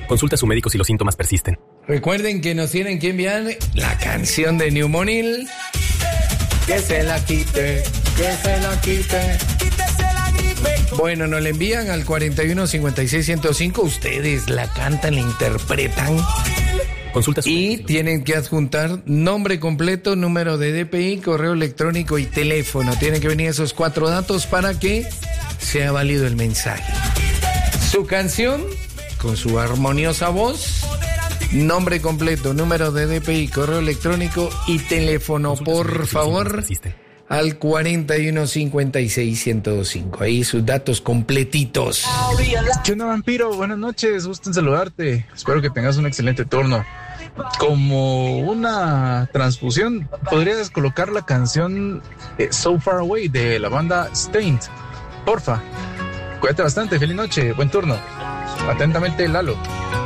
Consulta a su médico si los síntomas persisten. Recuerden que nos tienen que enviar la canción de Neumonil. Que se la quite, que se la quite. Bueno, nos la envían al 4156-105. Ustedes la cantan, la interpretan. Consulta su y tienen que adjuntar nombre completo, número de DPI, correo electrónico y teléfono. Tienen que venir esos 4 datos para que sea válido el mensaje. Su canción, con su armoniosa voz, nombre completo, número de DPI, correo electrónico y teléfono, por favor, al 4156-105. Ahí sus datos completitos. ¿Qué onda, vampiro? Buenas noches, gusto en saludarte. Espero que tengas un excelente turno. Como una transfusión, podrías colocar la canción So Far Away de la banda Stained. Porfa. Cuídate bastante, feliz noche, buen turno. Atentamente, Lalo.